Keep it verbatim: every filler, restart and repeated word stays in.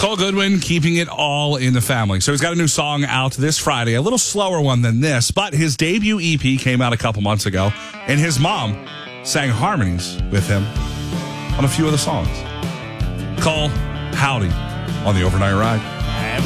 Cole Goodwin keeping it all in the family. So he's got a new song out this Friday, a little slower one than this, but his debut E P came out a couple months ago, and his mom sang harmonies with him on a few of the songs. Cole, howdy on the Overnight Ride.